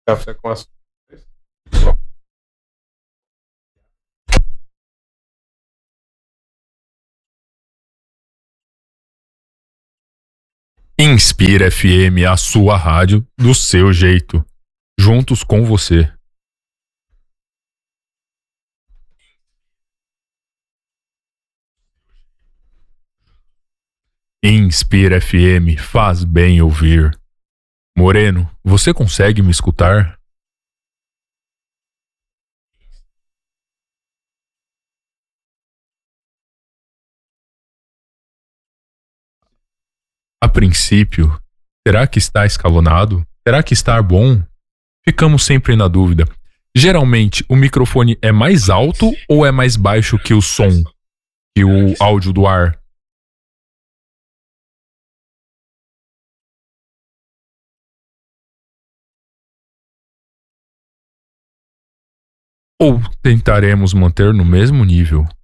Café com açúcar. Inspira FM, a sua rádio do seu jeito. Juntos com você. Inspira FM, faz bem ouvir. Moreno, você consegue me escutar? A princípio, será que está escalonado? Será que está bom? Ficamos sempre na dúvida. Geralmente, o microfone é mais alto ou é mais baixo que o som, que o áudio do ar? Ou tentaremos manter no mesmo nível?